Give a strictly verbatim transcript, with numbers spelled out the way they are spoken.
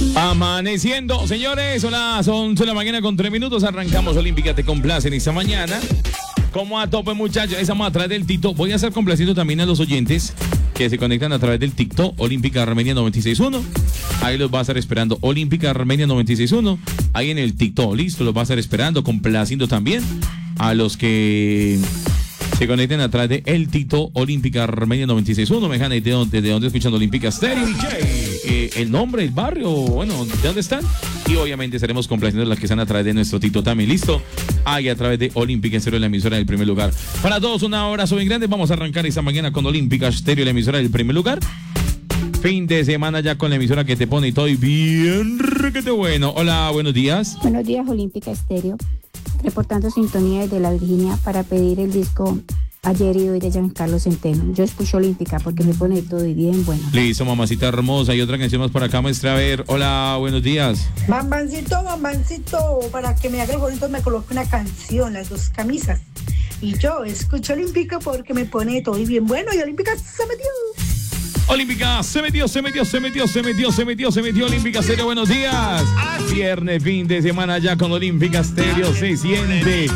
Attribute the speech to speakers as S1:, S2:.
S1: Amaneciendo, señores, son las once de la mañana con tres minutos. Arrancamos Olímpica Te Complace en esta mañana. Como a tope, muchachos, estamos a través del TikTok. Voy a estar complaciendo también a los oyentes que se conectan a través del TikTok Olímpica Armenia noventa y seis punto uno. Ahí los va a estar esperando Olímpica Armenia noventa y seis punto uno. Ahí en el TikTok, listo, los va a estar esperando, complaciendo también a los que se conecten a través de el TikTok Olímpica Armenia noventa y seis punto uno. Me dejan ahí de dónde, de dónde escuchando Olímpica Stereo. Eh, el nombre, el barrio, bueno, ¿de dónde están? Y obviamente estaremos complaciendo a las que están a través de nuestro TikTok también, listo. Ahí a través de Olímpica Stereo, la emisora del primer lugar. Para todos, un abrazo bien grande. Vamos a arrancar esta mañana con Olímpica Stereo, la emisora del primer lugar. Fin de semana ya con la emisora que te pone y todo y bien requete bueno. Hola, buenos días.
S2: Buenos días, Olímpica Stereo. Reportando sintonía desde la Virginia para pedir el disco Ayer y Hoy de Giancarlo Centeno. Yo escucho Olímpica porque me pone todo y bien bueno.
S1: Listo, mamacita hermosa. Y otra canción más por acá, muestra a ver. Hola, buenos días.
S3: Bambancito, bambancito, para que me haga el bonito me coloque una canción, las dos camisas. Y yo escucho Olímpica porque me pone todo y bien bueno y Olímpica se metió.
S1: Olímpica se metió, se metió, se metió, se metió, se metió, se metió. Olímpica Stereo, buenos días. Viernes, fin de semana ya con Olímpica Stereo se siente.